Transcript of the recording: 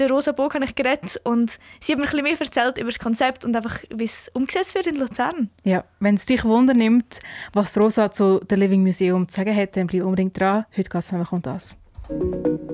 der Rosa Burg habe ich geredet und sie hat mir ein bisschen mehr erzählt über das Konzept und einfach, wie es umgesetzt wird in Luzern. Ja, wenn es dich wundernimmt, was Rosa zu The Living Museum zu sagen hat, dann bleib unbedingt dran. Heute geht es nämlich um das.